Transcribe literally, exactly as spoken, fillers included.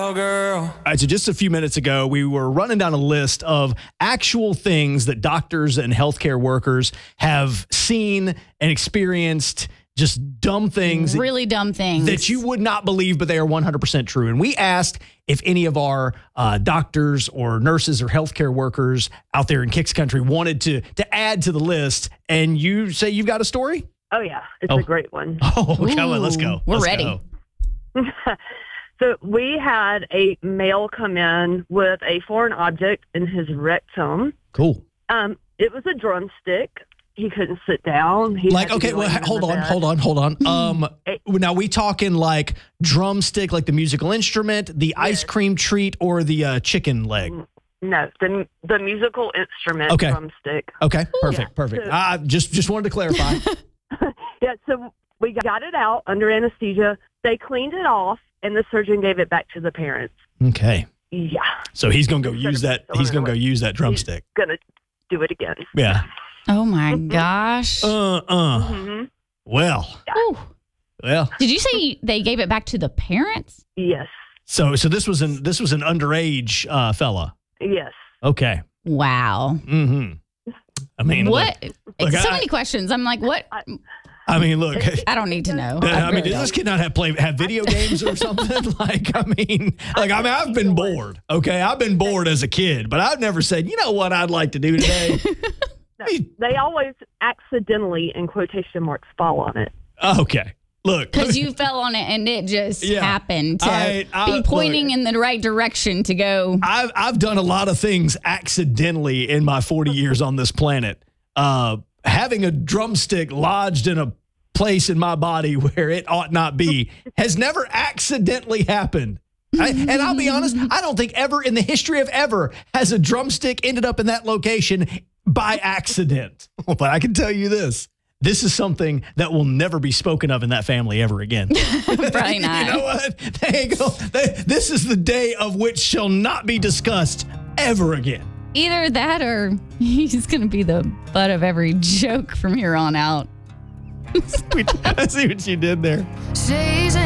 girl. All right, so just a few minutes ago, we were running down a list of actual things that doctors and healthcare workers have seen and experienced, just dumb things. Really dumb things. That you would not believe, but they are one hundred percent true. And we asked if any of our uh, doctors or nurses or healthcare workers out there in Kicks Country wanted to, to add to the list. And you say you've got a story? Oh, yeah. It's Oh. a great one. Oh, come on, let's Ooh, go. we're Let's ready. go. So we had a male come in with a foreign object in his rectum. Cool. Um, it was a drumstick. He couldn't sit down. He Like, had to okay, be well, laying in hold the on, bed. hold on, hold on. Um, It- now we talking like drumstick, like the musical instrument, the ice Yes. cream treat, or the uh, chicken leg? No, the the musical instrument Okay. drumstick. Okay, perfect, Yeah. perfect. So- I just just wanted to clarify. Yeah, so we got it out under anesthesia. They cleaned it off, and the surgeon gave it back to the parents. Okay, Yeah, so he's gonna go Instead use of that. throwing He's it gonna go away. use that drumstick. gonna do it again. Yeah. Oh my gosh. Uh uh. hmm Well, Ooh. well. Did you say they gave it back to the parents? Yes, So so this was an this was an underage uh, fella. yes. Okay. Wow. Mm-hmm. I mean, What? look, so I- many questions. I'm like, what? I mean, look. I don't need to know. I, mean, really does this don't. kid not have play have video games or something? Like, I mean, like I mean, I've been bored. Okay, I've been bored as a kid, but I've never said, you know what, I'd like to do today. No, they always accidentally, in quotation marks, fall on it. Okay, look, Because you fell on it and it just Yeah. happened to I- I- be pointing look. in the right direction to go. I've I've done a lot of things accidentally in my forty years on this planet. Uh, having a drumstick lodged in a place in my body where it ought not be has never accidentally happened. I, and I'll be honest, I don't think ever in the history of ever has a drumstick ended up in that location by accident. But I can tell you this. This is something that will never be spoken of in that family ever again. Probably not. You know what? There you go. They- This is the day of which shall not be discussed ever again. Either that or he's going to be the butt of every joke from here on out. I see what you did there. She's